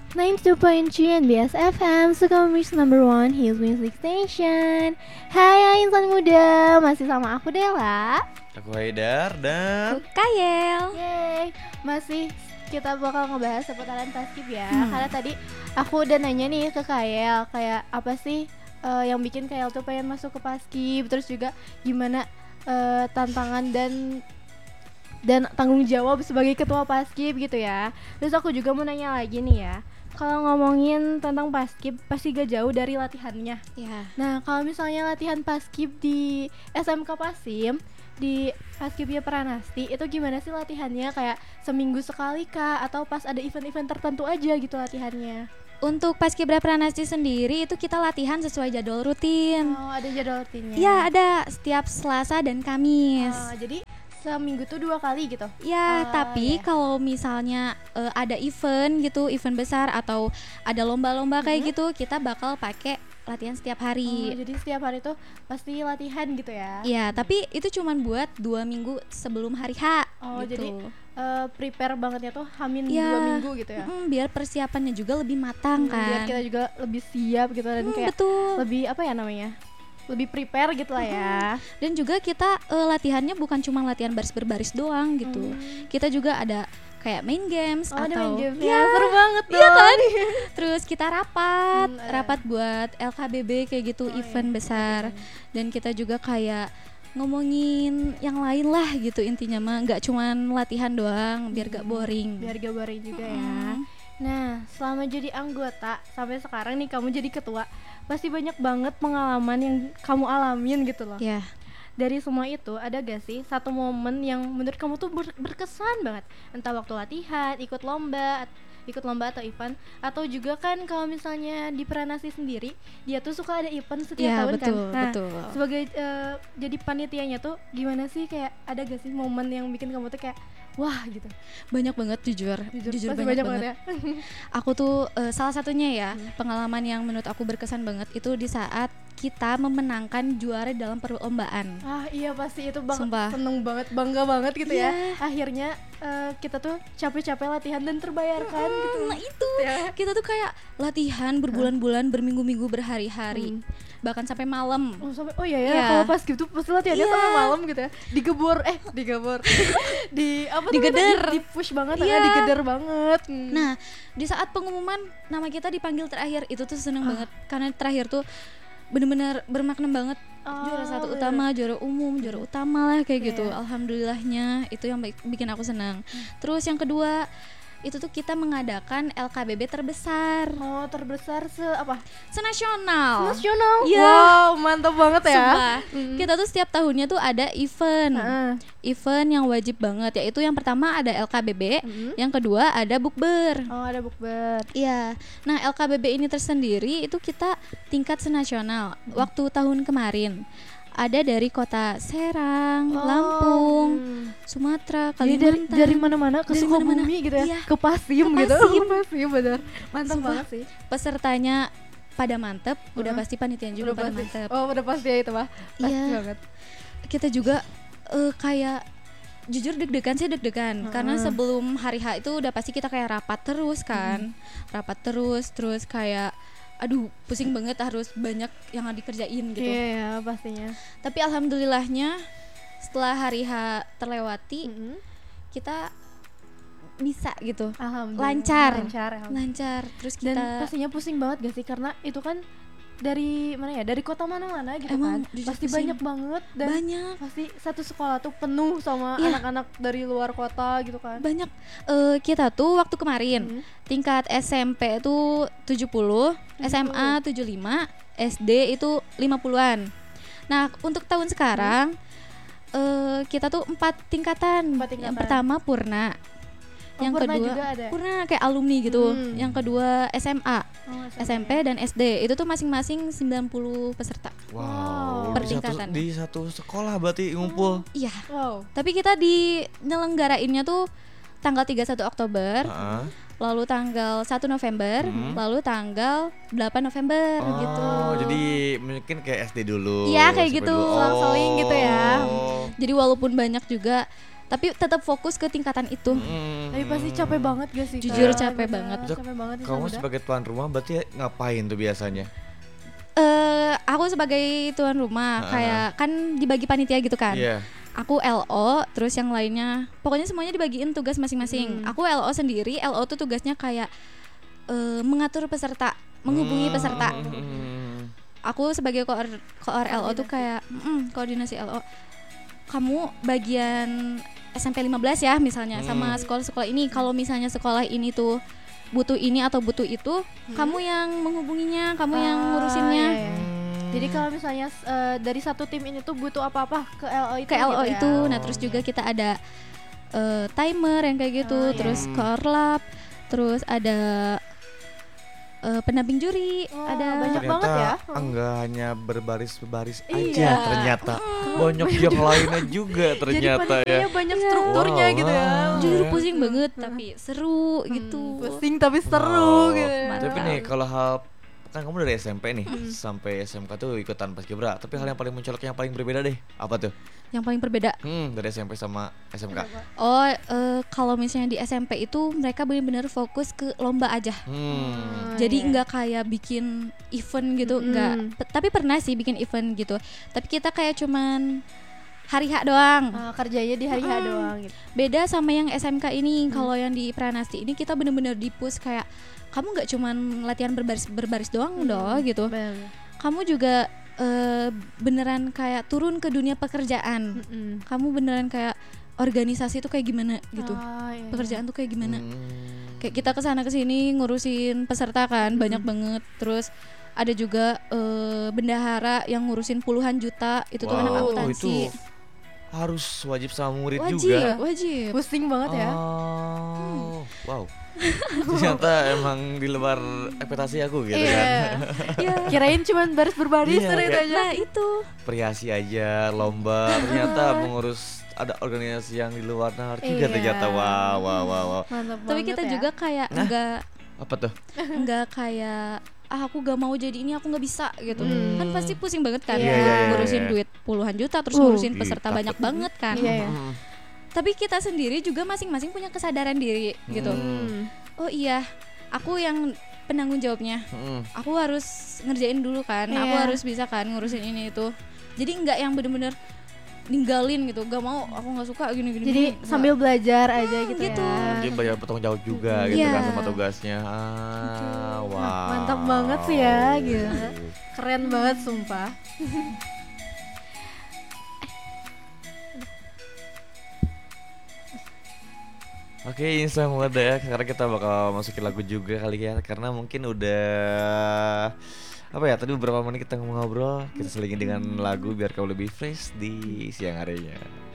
92.3 NBS FM, Sukamumis number one Hits Music Station. Hai insan muda, masih sama aku Della. Aku Haidar dan Kayel. Yeay, masih kita bakal ngebahas seputaran Paskib ya. Karena tadi aku udah nanya nih ke Kayel, kayak apa sih yang bikin Kayel tuh pengen masuk ke Paskib. Terus juga gimana tantangan dan tanggung jawab sebagai ketua Paskib gitu ya. Terus aku juga mau nanya lagi nih ya, kalau ngomongin tentang Paskib pasti gak jauh dari latihannya. Ya. Nah kalau misalnya latihan Paskib di SMK Pasim, di Paskibnya Pranasti, itu gimana sih latihannya? Kayak seminggu sekali kah? Atau pas ada event-event tertentu aja gitu latihannya? Untuk Paskibra Pranasti sendiri itu kita latihan sesuai jadwal rutin. Oh, ada jadwal rutinnya? Ya, ada setiap Selasa dan Kamis. Jadi seminggu tuh 2 kali gitu? Ya, tapi kalau misalnya ada event gitu, event besar atau ada lomba-lomba kayak gitu, kita bakal pakai latihan setiap hari. Jadi setiap hari tuh pasti latihan gitu ya? Iya, tapi itu cuman buat 2 minggu sebelum hari H. Oh, gitu. jadi prepare bangetnya tuh hamin Ya, 2 minggu gitu ya? Biar persiapannya juga lebih matang kan. Biar kita juga lebih siap gitu dan kayak betul. lebih apa ya namanya? Lebih prepare gitu lah ya. Dan juga kita latihannya bukan cuma latihan baris berbaris doang gitu. Kita juga ada kayak main games ada main atau games ya, seru banget dong. Iya kan? Terus kita rapat buat LKBB kayak gitu, event besar. Dan kita juga kayak ngomongin yang lain lah gitu, intinya mah nggak cuman latihan doang biar gak boring. Biar gak boring juga ya. Nah, selama jadi anggota sampai sekarang nih kamu jadi ketua, pasti banyak banget pengalaman yang kamu alamin gitu loh. Ya. Dari semua itu ada gak sih satu momen yang menurut kamu tuh berkesan banget? Entah waktu latihan, ikut lomba atau event, atau juga kan kalau misalnya di Pranasi sendiri dia tuh suka ada event setiap tahun betul, kan. Nah, betul. sebagai jadi panitianya tuh gimana sih, kayak ada gak sih momen yang bikin kamu tuh kayak wah gitu? Banyak banget jujur Pasti banyak banget banget ya. Aku tuh salah satunya ya, pengalaman yang menurut aku berkesan banget itu di saat kita memenangkan juara dalam perlombaan. Iya pasti itu Sumpah. seneng banget, bangga banget gitu ya. Iya. Akhirnya kita tuh capek-capek latihan dan terbayarkan gitu. Nah itu, Ya. kita tuh kayak latihan berbulan-bulan, berminggu-minggu, berhari-hari, bahkan sampai malam. Oh iya ya, Iya. kalau pas gitu pasti latihannya Iya. sampai malam gitu ya. Digebor di apa tuh Digeder. di push banget, Iya. digeder banget. Nah, di saat pengumuman nama kita dipanggil terakhir, itu tuh seneng banget karena terakhir tuh bener-bener bermakna banget. Juara satu bener. utama, juara umum, juara utama lah kayak gitu. Iya. Alhamdulillahnya itu yang bikin aku senang. Terus yang kedua itu tuh kita mengadakan LKBB terbesar Terbesar senasional. nasional. Iya. Wow, mantap banget ya. Sumpah. Kita tuh setiap tahunnya tuh ada event. Event yang wajib banget, yaitu yang pertama ada LKBB, yang kedua ada bukber. Ada bukber. Iya. Nah, LKBB ini tersendiri itu kita tingkat senasional. Waktu tahun kemarin ada dari kota Serang, Lampung, Sumatera, Jadi Kalimantan. dari mana-mana ke Dari Sukabumi mana-mana. gitu ya. Iya. Ke Pasim Ke gitu. Pasim. Pasim bener. Mantap Sumpah. banget sih. Pesertanya pada mantep, udah pasti panitianya juga pada mantep. Udah pasti ya itu mah. Pasti Iya. banget. Kita juga kayak jujur deg-degan karena sebelum hari H itu udah pasti kita kayak rapat terus kan. Rapat terus kayak aduh pusing banget, harus banyak yang dikerjain gitu. Iya, pastinya. Tapi alhamdulillahnya setelah hari H terlewati, kita bisa gitu. Alhamdulillah. Lancar. Terus Dan kita pastinya pusing banget gak sih, karena itu kan dari mana ya? Dari kota mana-mana gitu Emang kan. jujur Pasti pusing. banyak banget dan banyak pasti satu sekolah tuh penuh sama Iya. anak-anak dari luar kota gitu kan. Kita tuh waktu kemarin tingkat SMP itu 70, SMA 75, SD itu 50-an. Nah, untuk tahun sekarang kita tuh 4 tingkatan. Yang pertama Purna. Yang Purna kedua juga ada. Purna kayak alumni gitu. Yang kedua SMA, SMP dan SD. Itu tuh masing-masing 90 peserta. wow, Per di tingkatan. satu sekolah berarti ngumpul. Iya. Wow. Tapi kita di nyelenggarainnya tuh tanggal 31 Oktober. Heeh. Lalu tanggal 1 November, lalu tanggal 8 November gitu. Jadi mungkin kayak SD dulu. Iya, kayak SMP gitu. dulu. Selang-seling gitu ya. Jadi walaupun banyak juga tapi tetap fokus ke tingkatan itu. Tapi pasti capek banget gak sih? Jujur Kak? capek Bener, banget. Capek banget sih Kamu sama sebagai tuan rumah berarti ngapain tuh biasanya? Aku sebagai tuan rumah kayak kan dibagi panitia gitu kan. Iya. Aku LO, terus yang lainnya pokoknya semuanya dibagiin tugas masing-masing. Aku LO sendiri, LO tuh tugasnya kayak mengatur peserta, menghubungi peserta. Aku sebagai koor LO tuh kayak koordinasi LO. Kamu bagian SMP 15 ya misalnya sama sekolah-sekolah ini. Kalau misalnya sekolah ini tuh butuh ini atau butuh itu, kamu yang menghubunginya, kamu yang ngurusinnya. Iya. Jadi kalau misalnya dari satu tim ini tuh butuh apa-apa ke LO itu Ke LO gitu itu. ya? Nah, terus juga kita ada timer yang kayak gitu, terus koor lab, terus ada pendamping juri, Wah, ada banyak banget ya. Enggak hanya berbaris-baris aja Iya. ternyata. Banyak yang lainnya juga ternyata Jadi ya. banyak strukturnya Wow, gitu ya. jujur pusing banget tapi seru gitu. Pusing tapi seru Wow. gitu. Tapi nih kalau hal kan kamu dari SMP nih sampai SMK tuh ikutan paskibra. Tapi hal yang paling mencolok yang paling berbeda deh apa tuh? Yang paling berbeda. Dari SMP sama SMK. Oh, kalau misalnya di SMP itu mereka benar-benar fokus ke lomba aja. Jadi nggak kayak bikin event gitu, nggak. Tapi pernah sih bikin event gitu. Tapi kita kayak cuman hari H doang. Kerjanya di hari H doang gitu. Beda sama yang SMK ini. Kalau yang di Pranasti ini kita benar-benar di-push kayak kamu nggak cuman latihan berbaris doang doh gitu. Bener. Kamu juga beneran kayak turun ke dunia pekerjaan. Kamu beneran kayak organisasi tuh kayak gimana gitu. Iya. Pekerjaan tuh kayak gimana. Kayak kita kesana kesini ngurusin peserta kan banyak banget. Terus ada juga bendahara yang ngurusin puluhan juta. Itu tuh anak akuntansi. Itu harus wajib sama murid Wajib, juga. wajib. Pusing banget ya. Oh, wow. Ternyata emang di luar ekspektasi aku gitu kan. Kirain cuman baris berbaris Iya, ternyata kayak- aja. Nah itu Periasi aja, lomba, ternyata mengurus ada organisasi yang di luar nalar juga Iya. ternyata. Wow. Mantap tapi banget kita ya. juga kayak Apa tuh? enggak kayak aku gak mau jadi ini, aku nggak bisa gitu. Kan pasti pusing banget kan Iya. ngurusin duit puluhan juta terus ngurusin Gila. peserta banyak banget kan. Iya, iya. Tapi kita sendiri juga masing-masing punya kesadaran diri gitu. Oh iya, aku yang penanggung jawabnya. Aku harus ngerjain dulu kan. Aku Iya. harus bisa kan ngurusin ini itu. Jadi nggak yang bener-bener ninggalin gitu. Gak mau, aku nggak suka gini-gini. Jadi sambil belajar aja gitu, gitu. ya. Dia belajar bertanggung jawab juga gitu Iya. kan sama tugasnya. Wow. Mantap banget sih ya gitu. Keren banget sumpah. Oke, insya Allah ya. Sekarang kita bakal masukin lagu juga kali ya, karena mungkin udah apa ya, tadi beberapa menit kita ngobrol, kita selingin dengan lagu biar kau lebih fresh di siang harinya.